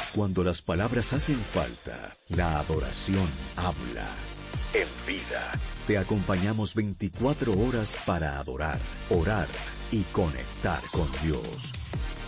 Cuando las palabras hacen falta, la adoración habla. En Vida, te acompañamos 24 horas para adorar, orar y conectar con Dios.